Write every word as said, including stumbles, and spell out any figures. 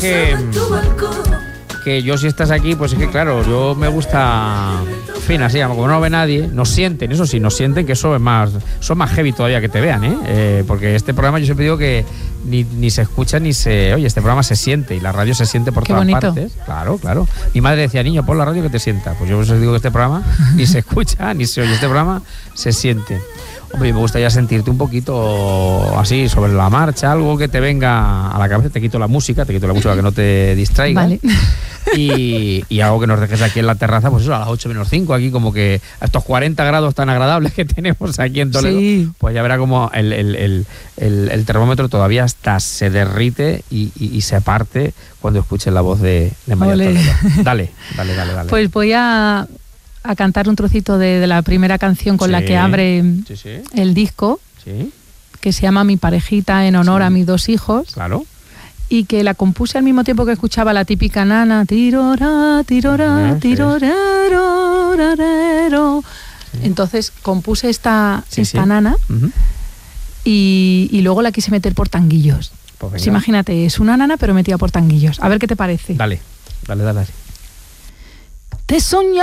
Que, que yo si estás aquí, pues es que claro, yo me gusta, en fin, así, como no ve nadie, nos sienten, eso sí, nos sienten que eso es más, son más heavy todavía que te vean, ¿eh? Eh, porque este programa yo siempre digo que ni, ni se escucha ni se, oye, este programa se siente y la radio se siente por Qué todas bonito. partes. Claro, claro. Mi madre decía, niño, pon la radio que te sienta. Pues yo os digo que este programa ni se escucha ni se oye, este programa se siente. Hombre, me gustaría sentirte un poquito así, sobre la marcha, algo que te venga a la cabeza. Te quito la música, te quito la música que no te distraiga. Vale. Y, y algo que nos dejes aquí en la terraza, pues eso, a las ocho menos cinco, aquí como que a estos cuarenta grados tan agradables que tenemos aquí en Toledo, Sí. pues ya verá como el, el, el, el, el termómetro todavía hasta se derrite y, y, y se parte cuando escuches la voz de, de María Ole. Toledo. Dale, dale, dale, dale. Pues voy a, a cantar un trocito de, de la primera canción con Sí, la que abre sí, sí, el disco, sí, que se llama Mi parejita, en honor Sí. a mis dos hijos, claro. y que la compuse al mismo tiempo que escuchaba la típica nana, tirora, tirora, Ah, sí. tirorero, rarero. Entonces compuse esta, Sí, esta sí. nana Uh-huh. y, y luego la quise meter por tanguillos. Pues Pues venga. imagínate, es una nana pero metida por tanguillos. A ver qué te parece. Dale, dale, dale. Te soñaba